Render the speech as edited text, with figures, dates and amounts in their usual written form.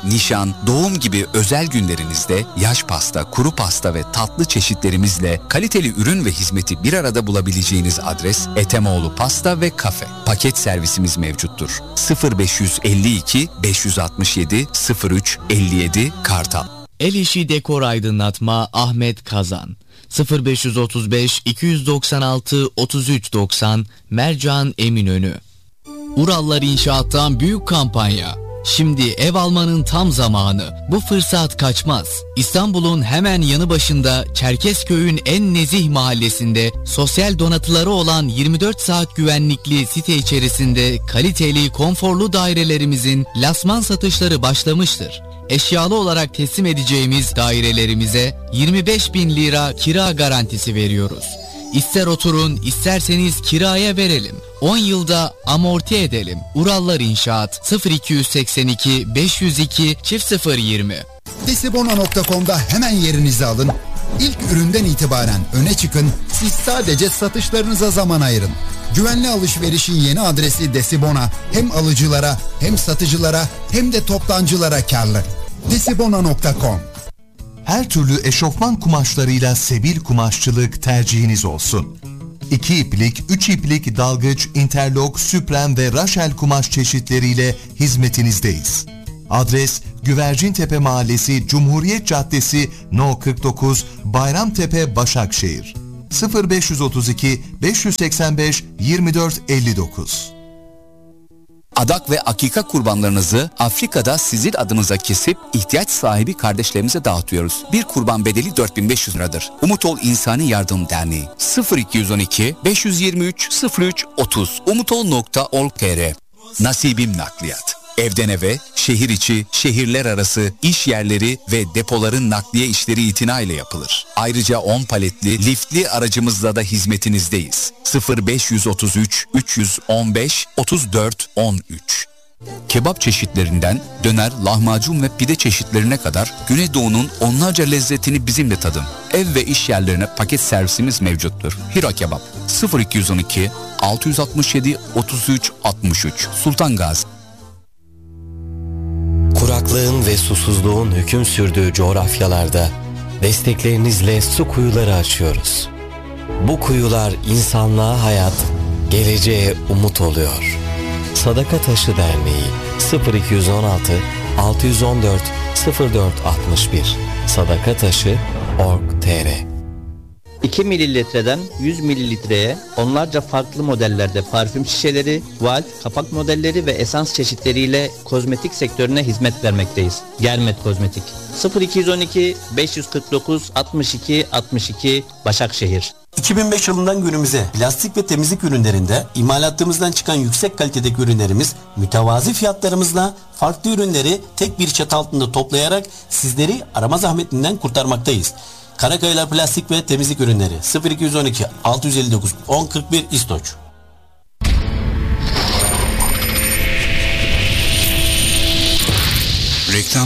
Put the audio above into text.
nişan, doğum gibi özel günlerinizde yaş pasta, kuru pasta ve tatlı çeşitlerimizle kaliteli ürün ve hizmeti bir arada bulabileceğiniz adres Etemoğlu Pasta ve Kafe. Paket servisimiz mevcuttur. 0552 567 03 57 Kartal. El işi dekor aydınlatma Ahmet Kazan. 0535 296 33 90 Mercan Eminönü. Urallar İnşaat'tan büyük kampanya. Şimdi ev almanın tam zamanı. Bu fırsat kaçmaz. İstanbul'un hemen yanı başında Çerkezköy'ün en nezih mahallesinde sosyal donatıları olan 24 saat güvenlikli site içerisinde kaliteli, konforlu dairelerimizin lasman satışları başlamıştır. Eşyalı olarak teslim edeceğimiz dairelerimize 25.000 lira kira garantisi veriyoruz. İster oturun, isterseniz kiraya verelim. 10 yılda amorti edelim. Urallar İnşaat 0282 502 0020. Desibona.com'da hemen yerinizi alın. İlk üründen itibaren öne çıkın. Siz sadece satışlarınıza zaman ayırın. Güvenli alışverişin yeni adresi Desibona hem alıcılara hem satıcılara hem de toptancılara karlı. Desibona.com. Her türlü eşofman kumaşlarıyla Sebil Kumaşçılık tercihiniz olsun. 2 iplik, 3 iplik dalgıç, interlok, süpren ve raşel kumaş çeşitleriyle hizmetinizdeyiz. Adres Güvercintepe Mahallesi, Cumhuriyet Caddesi, No 49, Bayramtepe, Başakşehir. 0532 585 2459. Adak ve akika kurbanlarınızı Afrika'da sizin adınıza kesip ihtiyaç sahibi kardeşlerimize dağıtıyoruz. Bir kurban bedeli 4500 liradır. Umut Ol İnsani Yardım Derneği 0212 523 03 30 umutol.org.tr. Nasibim Nakliyat. Evden eve, şehir içi, şehirler arası, iş yerleri ve depoların nakliye işleri itina ile yapılır. Ayrıca 10 paletli, liftli aracımızla da hizmetinizdeyiz. 0533 315 34 13. Kebap çeşitlerinden döner, lahmacun ve pide çeşitlerine kadar Güneydoğu'nun onlarca lezzetini bizimle tadın. Ev ve iş yerlerine paket servisimiz mevcuttur. Hiro Kebap 0212 667 33 63 Sultan Gazi. Kuraklığın ve susuzluğun hüküm sürdüğü coğrafyalarda desteklerinizle su kuyuları açıyoruz. Bu kuyular insanlığa hayat, geleceğe umut oluyor. Sadaka Taşı Derneği 0216 614 0461 sadakataşı.org.tr. 2 mililitreden 100 mililitreye onlarca farklı modellerde parfüm şişeleri, valve, kapak modelleri ve esans çeşitleriyle kozmetik sektörüne hizmet vermekteyiz. Germet Kozmetik 0212 549 62 62 Başakşehir. 2005 yılından günümüze plastik ve temizlik ürünlerinde imalatımızdan çıkan yüksek kalitedeki ürünlerimiz mütevazi fiyatlarımızla farklı ürünleri tek bir çatı altında toplayarak sizleri arama zahmetinden kurtarmaktayız. Karakayalar Plastik ve Temizlik Ürünleri 0212 659 1041 İstoç. Reklam